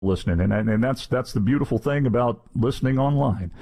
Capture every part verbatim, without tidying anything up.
listening, and and that's that's the beautiful thing about listening online.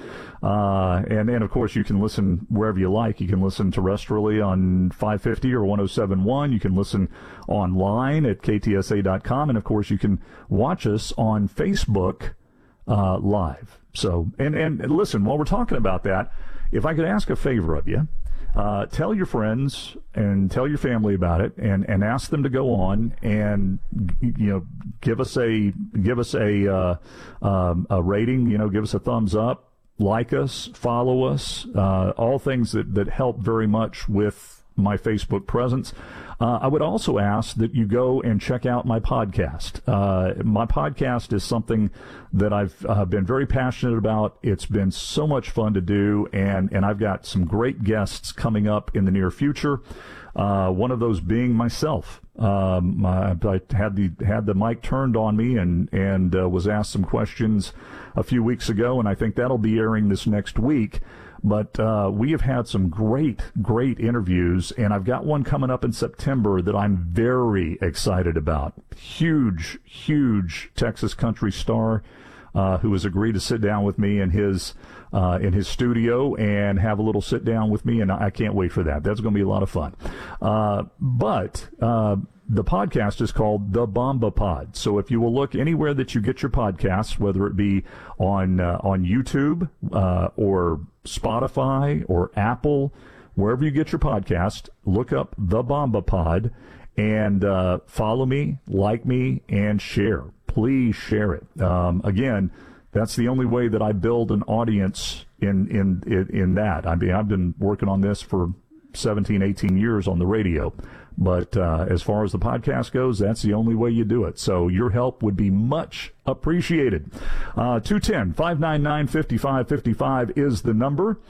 Uh, and and of course you can listen wherever you like. You can listen terrestrially on five fifty or one oh seven point one. You can listen online at K T S A dot com, and of course you can watch us on Facebook uh, live. So and and listen, while we're talking about that, if I could ask a favor of you. Uh, tell your friends and tell your family about it, and, and ask them to go on and you know give us a give us a uh, um, a rating. You know, give us a thumbs up, like us, follow us, uh, all things that that help very much with my Facebook presence. Uh, I would also ask that you go and check out my podcast. Uh, my podcast is something that I've uh, been very passionate about. It's been so much fun to do, and, and I've got some great guests coming up in the near future. Uh, one of those being myself. Um, I, I had the had the mic turned on me and and uh, was asked some questions a few weeks ago, and I think that'll be airing this next week. But uh, we have had some great, great interviews, and I've got one coming up in September that I'm very excited about. Huge, huge Texas country star uh, who has agreed to sit down with me in his uh, in his studio and have a little sit down with me, and I can't wait for that. That's going to be a lot of fun. Uh, but uh, the podcast is called The Bomba Pod. So if you will look anywhere that you get your podcasts, whether it be on uh, on YouTube uh, or Spotify or Apple, wherever you get your podcast, look up The Bomba Pod and uh, follow me, like me, and share. Please share it. Um, again, that's the only way that I build an audience in, in, in, in that. I mean, I've been working on this for seventeen, eighteen years on the radio. But uh, as far as the podcast goes, that's the only way you do it. So your help would be much appreciated. Uh, two one zero, five nine nine, five five five five is the number.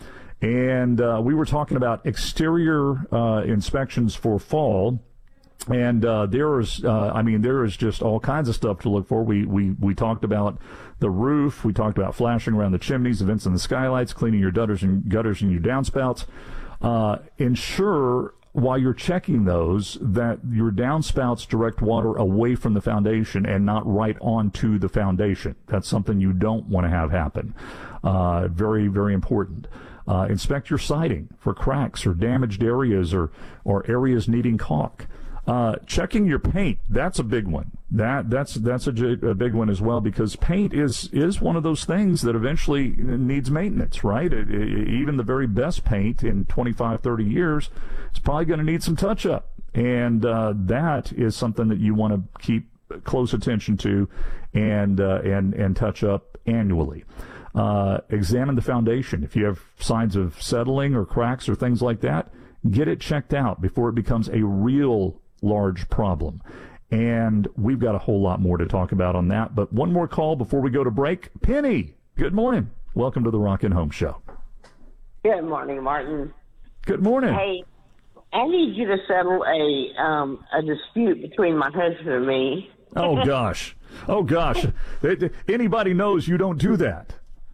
And uh, we were talking about exterior uh, inspections for fall. And uh, there is, uh, I mean, there is just all kinds of stuff to look for. We, we, we talked about the roof. We talked about flashing around the chimneys, the vents and the skylights, cleaning your gutters and gutters and your downspouts. Uh, ensure while you're checking those that your downspouts direct water away from the foundation and not right onto the foundation. That's something you don't want to have happen. Uh, very, very important. Uh, inspect your siding for cracks or damaged areas or, or areas needing caulk. Uh, checking your paint, that's a big one. That that's that's a, a big one as well, because paint is is one of those things that eventually needs maintenance, right? It, it, even the very best paint in twenty-five, thirty years is probably going to need some touch-up. And uh, that is something that you want to keep close attention to and, uh, and, and touch up annually. Uh, examine the foundation. If you have signs of settling or cracks or things like that, get it checked out before it becomes a real large problem. And we've got a whole lot more to talk about on that. But one more call before we go to break. Penny, good morning. Welcome to the Rockin' Home Show. Good morning, Martin. Good morning. Hey, I need you to settle a um, a dispute between my husband and me. Oh, gosh. Oh, gosh. Anybody knows you don't do that.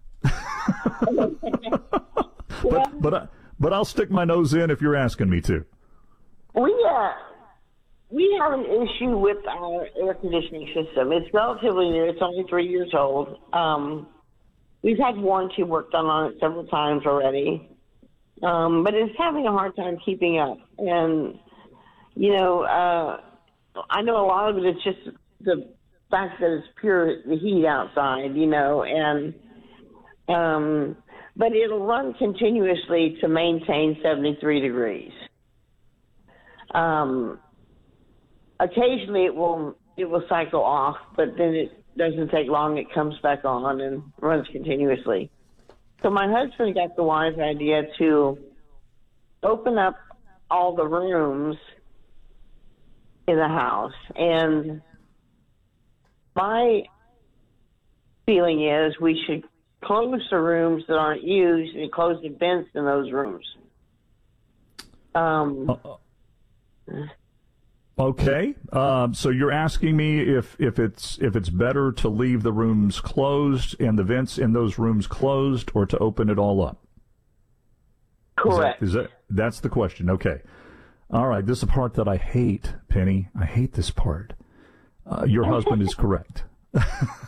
but, but, I, but I'll stick my nose in if you're asking me to. We, uh, we have an issue with our air conditioning system. It's relatively new. It's only three years old. Um, we've had warranty work done on it several times already. Um, but it's having a hard time keeping up. And, you know, uh, I know a lot of it is just the fact that it's pure the heat outside, you know, and um, but it'll run continuously to maintain seventy-three degrees. Um, occasionally it will it will cycle off, but then it doesn't take long. It comes back on and runs continuously. So my husband got the wise idea to open up all the rooms in the house. And my feeling is we should close the rooms that aren't used and close the vents in those rooms. Um, uh, okay. Um, so you're asking me if, if it's if it's better to leave the rooms closed and the vents in those rooms closed, or to open it all up? Correct. Is that, is that that's the question? Okay. All right. This is the part that I hate, Penny. I hate this part. Uh, your husband is correct.